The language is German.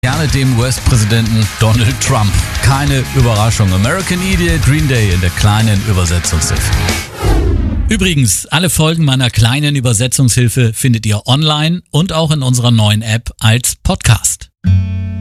Gerne dem US-Präsidenten Donald Trump. Keine Überraschung. American Idiot, Green Day in der kleinen Übersetzungshilfe. Übrigens, alle Folgen meiner kleinen Übersetzungshilfe findet ihr online und auch in unserer neuen App als Podcast.